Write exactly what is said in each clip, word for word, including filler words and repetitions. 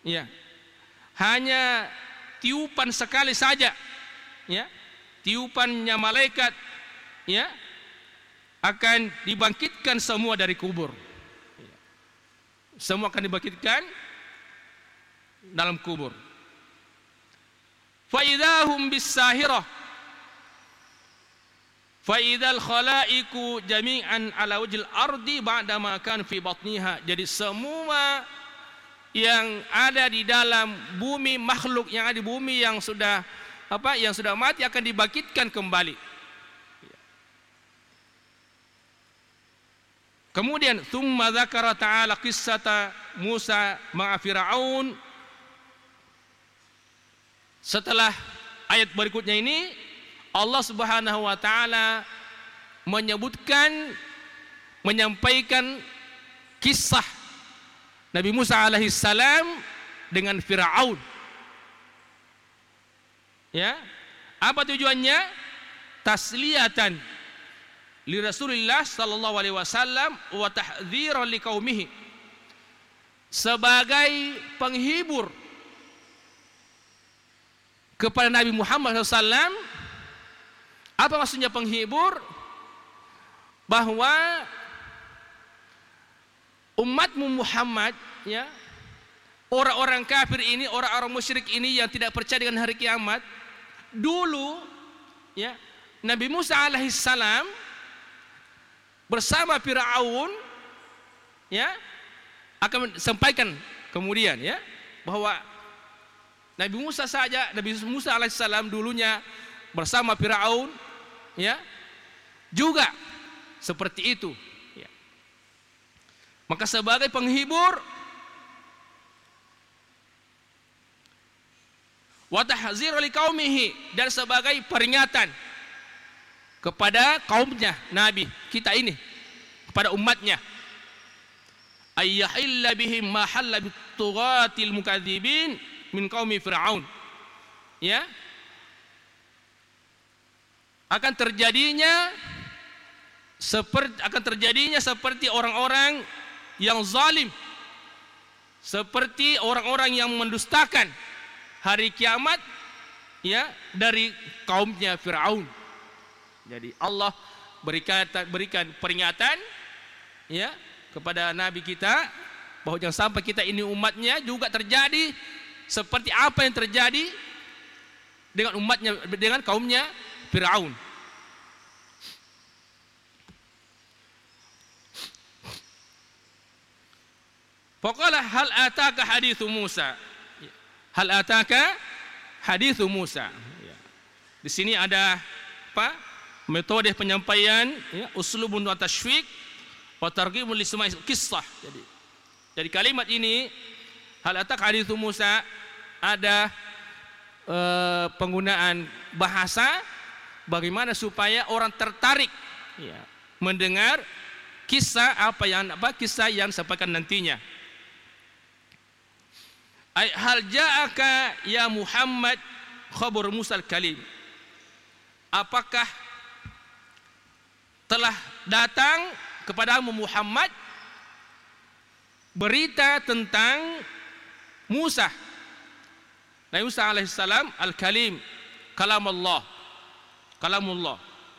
Ya. Hanya tiupan sekali saja, ya. Tiupannya malaikat, ya, akan dibangkitkan semua dari kubur. Semua akan dibangkitkan dalam kubur. Fa idahum bis-sahirah fa idzal khalaiqu jami'an ala wajhil ardi ba'da ma kan fi batniha. Jadi semua yang ada di dalam bumi, makhluk yang ada di bumi yang sudah apa yang sudah mati akan dibangkitkan kembali. Kemudian tsumma dzakara ta'ala qissata Musa ma'a Fir'aun. Setelah ayat berikutnya ini, Allah Subhanahu wa taala menyebutkan, menyampaikan kisah Nabi Musa alaihi salam dengan Firaun. Ya. Apa tujuannya? Tasliyatan li Rasulillah sallallahu alaihi wasallam wa tahdziran liqaumihi. Sebagai penghibur kepada Nabi Muhammad sallallahu alaihi wasallam. Apa maksudnya penghibur? Bahwa umatmu Muhammad, ya, orang-orang kafir ini, orang-orang musyrik ini yang tidak percaya dengan hari kiamat, dulu, ya, Nabi Musa alaihissalam bersama Fir'aun, ya, akan sampaikan kemudian, ya, bahwa Nabi Musa saja, Nabi Musa alaihissalam dulunya bersama Fir'aun, ya, juga seperti itu, ya. Maka sebagai penghibur wa tahzir liqaumihi, dan sebagai peringatan kepada kaumnya Nabi kita ini, kepada umatnya, ayyahilla bihim ma halla bitughatil mukadzibin min qaumi Fir'aun, ya, akan terjadinya seperti akan terjadinya seperti orang-orang yang zalim, seperti orang-orang yang mendustakan hari kiamat, ya, dari kaumnya Firaun. Jadi Allah berikan berikan peringatan, ya, kepada Nabi kita bahwa jangan sampai kita ini umatnya juga terjadi seperti apa yang terjadi dengan umatnya, dengan kaumnya Firaun. Faqala hal ataka hadithu Musa. Hal ataka hadithu Musa. Di sini ada apa? Metode penyampaian, ya, uslubun wa tashfiq wa targhibun li sama'i qissah. Jadi dari kalimat ini hal ataka hadithu Musa ada uh, penggunaan bahasa bagaimana supaya orang tertarik, ya, mendengar kisah apa yang apa kisah yang disampaikan nantinya. Ay hal ja'aka ya Muhammad khabar Musa al-Kalim. Apakah telah datang kepadamu Muhammad berita tentang Musa, Nabi Musa alaihissalam al-Kalim, kalam Allah, kalamullah.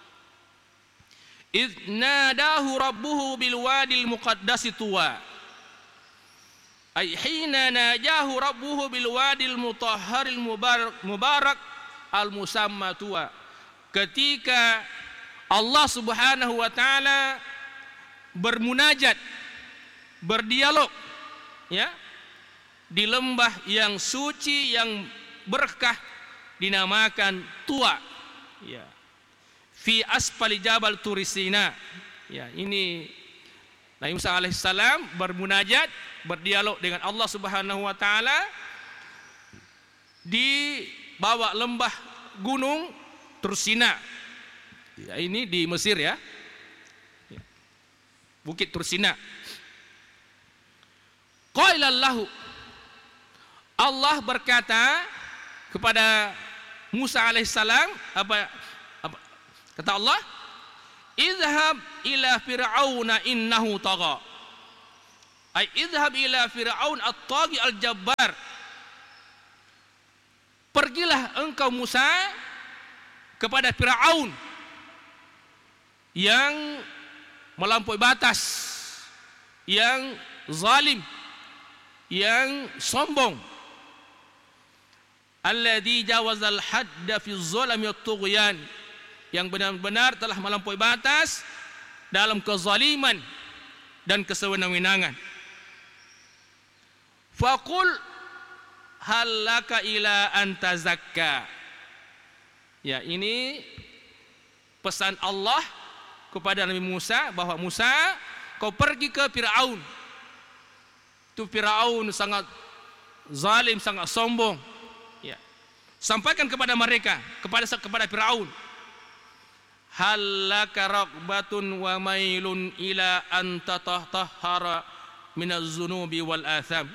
Idh nadahu rabbuhu bil wadil muqaddasi tuwa. Ay hina najahu rabbuhu bil wadil mutahharil mubarak, mubarak al musamma tuwa. Ketika Allah Subhanahu wa taala bermunajat, berdialog, ya, di lembah yang suci yang berkah dinamakan Tuwa, ya, fi asfali jabal Turisina. Ya, ini Nabi Musa alaihissalam bermunajat, berdialog dengan Allah Subhanahu wa taala di bawah lembah gunung Tursina. Ya, ini di Mesir, ya. Ya. Bukit Tursina. Qala lahu, Allah berkata kepada Musa alaihissalam, apa, apa kata Allah? Idhab ila fir'auna innahu tagha. Ay idhab ila fir'aun at-taghi al-jabbar pergilah engkau Musa kepada Firaun yang melampaui batas, yang zalim, yang sombong. Alladzi jawazal hadda fi dzalami wat tughyan, yang benar-benar telah melampaui batas dalam kezaliman dan kesewenang-wenangan. Faqul hal laka ila an tazakka. Ya, ini pesan Allah kepada Nabi Musa bahwa Musa, kau pergi ke Firaun. Itu Firaun sangat zalim, sangat sombong. Ya. Sampaikan kepada mereka, kepada kepada Firaun. Hal laka raqbatun wa mailun ila an tatahhara minaz zunubi wal atham.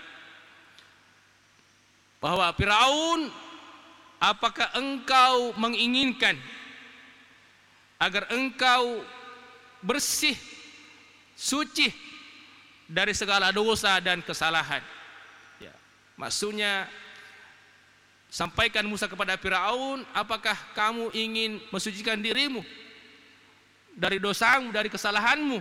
Bahwa Firaun, apakah engkau menginginkan agar engkau bersih, suci dari segala dosa dan kesalahan? Ya. Maksudnya, sampaikan Musa kepada Firaun, apakah kamu ingin mensucikan dirimu dari dosamu, dari kesalahanmu?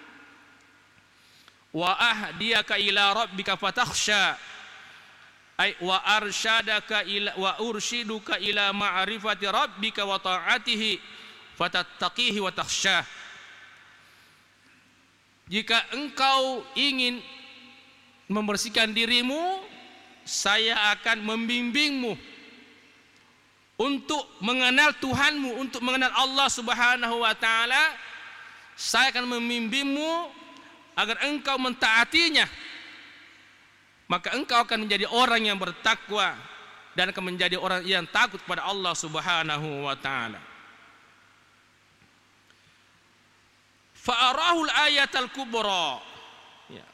Wa ahdiyaka ila rabbika fatakhsha, ay wa arsyadaka ila wa urshiduka ila ma'rifati rabbika wa ta'atihi fatattaqihi wa takhsyah. Jika engkau ingin membersihkan dirimu, saya akan membimbingmu untuk mengenal Tuhanmu, untuk mengenal Allah Subhanahu wa taala. Saya akan membimbingmu agar engkau mentaatinya. Maka engkau akan menjadi orang yang bertakwa dan akan menjadi orang yang takut kepada Allah Subhanahu wa taala. Fa'arahul ayatal kubra. Ya.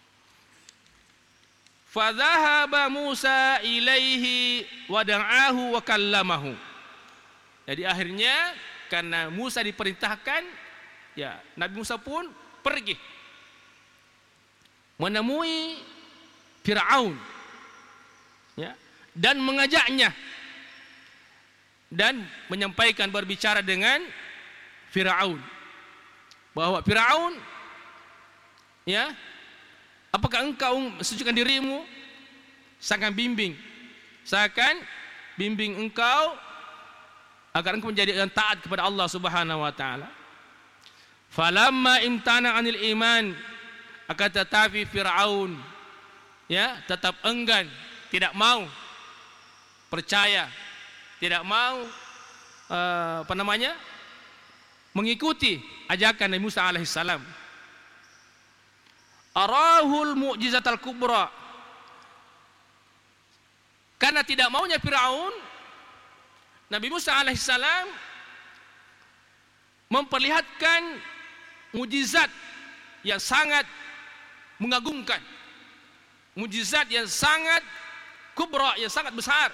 Fadhahaba Musa ilaihi wa da'ahu wa kallamahu. Jadi akhirnya karena Musa diperintahkan, ya, Nabi Musa pun pergi menemui Firaun, ya, dan mengajaknya dan menyampaikan, berbicara dengan Firaun bahwa Firaun, ya, apakah engkau mensucikan dirimu? Saya akan bimbing, saya akan bimbing engkau agar engkau menjadi yang taat kepada Allah Subhanahu wa taala. Falamma imtana 'anil iman, akan tetapi Firaun, ya, tetap enggan, tidak mau percaya, tidak mau uh, apa namanya mengikuti ajakan Nabi Musa alaihissalam. Arahul mu'jizatal kubra, karena tidak maunya Firaun, Nabi Musa alaihissalam memperlihatkan mujizat yang sangat mengagumkan, mujizat yang sangat kubra, yang sangat besar.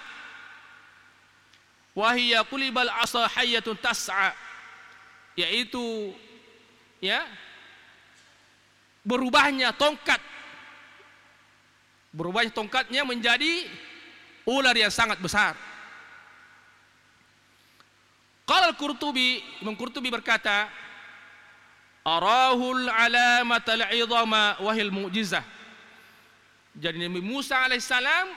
Wahiyya qulibal asa hayyatun tas'a, yaitu, ya, berubahnya tongkat, berubahnya tongkatnya menjadi ular yang sangat besar. Qala al-Qurtubi, Imam Qurtubi berkata, arahul alamatal 'idhama wa hil mu'jizah. Jadi Nabi Musa alaihissalam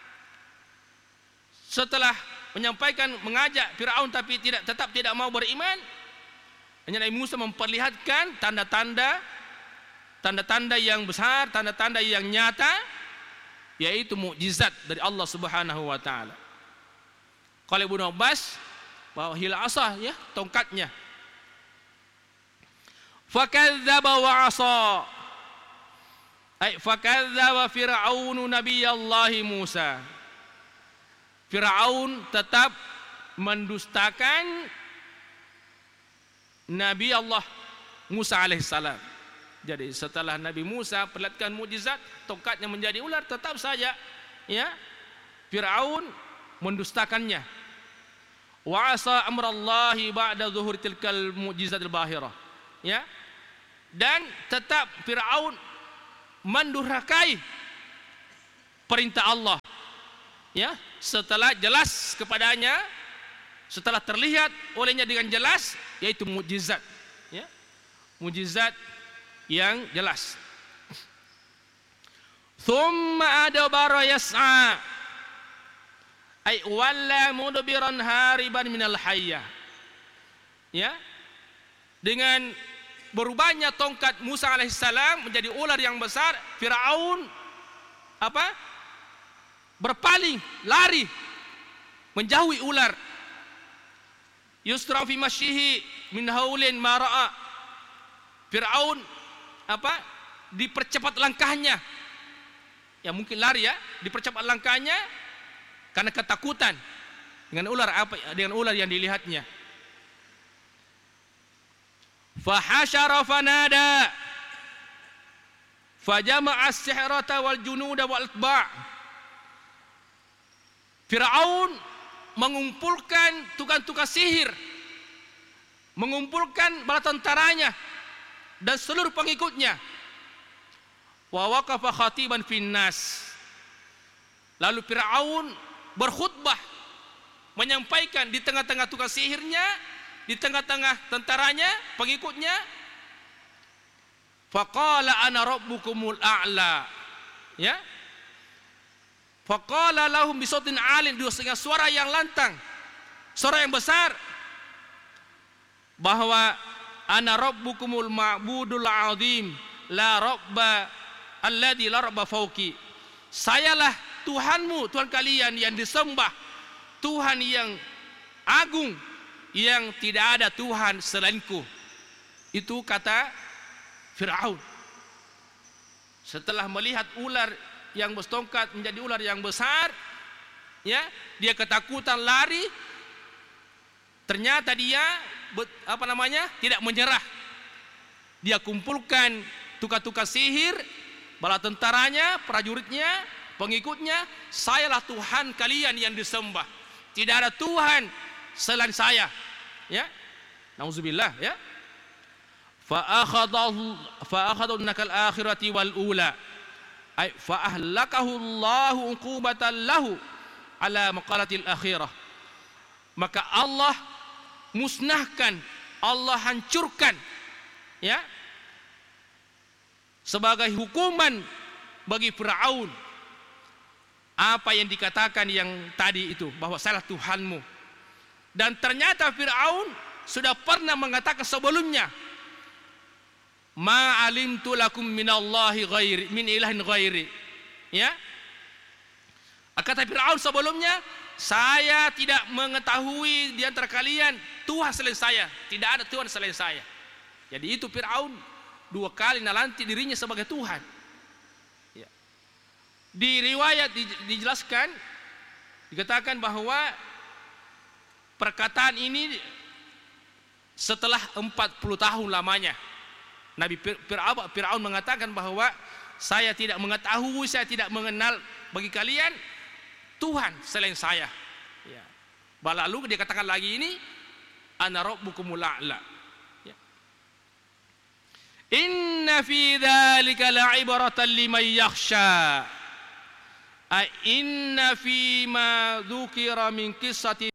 setelah menyampaikan, mengajak Firaun tapi tidak, tetap tidak mau beriman, hanya Nabi Musa memperlihatkan tanda-tanda, tanda-tanda yang besar, tanda-tanda yang nyata, yaitu mukjizat dari Allah Subhanahu wa taala. Kalau Ibnu Abbas bahwa hil asah, ya, tongkatnya. Fakadzdzaba wa 'asa, ay fakadzdzaba Fir'aunu nabiyallahi Musa. Firaun tetap mendustakan Nabi Allah Musa alaihissalam. Jadi setelah Nabi Musa perlihatkan mukjizat, tongkatnya menjadi ular, tetap saja, ya, Firaun mendustakannya. Wa 'asa amrallahi ba'da zuhur tilkal mu'jizatil bahirah, ya. Dan tetap Firaun mendurhakai perintah Allah ya, setelah jelas kepadanya, setelah terlihat olehnya dengan jelas, yaitu mukjizat, ya, mukjizat yang jelas. Thumma adbara yas'a, ay walla mudbiran hariban minal hayyah, ya, dengan berubahnya tongkat Musa alaihissalam menjadi ular yang besar, Firaun apa? Berpaling, lari, menjauhi ular. Yusra fi masyihi min haulin ma ra'a. Firaun apa? Dipercepat langkahnya. Ya mungkin lari ya, dipercepat langkahnya karena ketakutan dengan ular apa? Dengan ular yang dilihatnya. Fahasyara fanada fajama'a as-sihrata wal junuda wal atba'. Firaun mengumpulkan tukang-tukang sihir, mengumpulkan bala tentaranya dan seluruh pengikutnya. Wa waqafa khatiban finnas. Lalu Firaun berkhutbah, menyampaikan di tengah-tengah tukang sihirnya, di tengah-tengah tentaranya, pengikutnya. Faqala ana rabbukumul a'la, ya, faqala lahum bisautin 'alin, dengan suara yang lantang, suara yang besar, bahwa ana rabbukumul ma'budul 'azim la rabba alladzi la rabba fauqi. Sayalah Tuhanmu, Tuhan kalian yang disembah, Tuhan yang agung, yang tidak ada Tuhan selainku. Itu kata Firaun. Setelah melihat ular yang bertongkat menjadi ular yang besar, ya, dia ketakutan, lari. Ternyata dia apa namanya? Tidak menyerah. Dia kumpulkan tukang-tukang sihir, bala tentaranya, prajuritnya, pengikutnya. Sayalah Tuhan kalian yang disembah. Tidak ada Tuhan selain saya. Ya. Nauzubillah, ya. Fa akhadahu fa akhadahu nakal akhirati wal ula. Ay fa ahlakahu Allahu uqubatan lahu ala maqalatil akhirah. Maka Allah musnahkan, Allah hancurkan, ya, sebagai hukuman bagi Firaun apa yang dikatakan yang tadi itu, bahwa salah Tuhanmu. Dan ternyata Firaun sudah pernah mengatakan sebelumnya, ma alimtu lakum minallahi ghairi min ilahin ghairi, ya. Kata Firaun sebelumnya, saya tidak mengetahui di antara kalian Tuhan selain saya, tidak ada Tuhan selain saya. Jadi itu Firaun dua kali nalanti dirinya sebagai Tuhan, ya. Di riwayat dijelaskan, dikatakan bahwa perkataan ini setelah empat puluh tahun lamanya. Nabi Firaun mengatakan bahwa saya tidak mengetahui, saya tidak mengenal bagi kalian Tuhan selain saya, ya. Lalu dia katakan lagi ini, ana rabbukumul a'la, ya. Inna fi dzalika la'ibratan liman yakhsha. Ai inna fi ma dzukira min qissati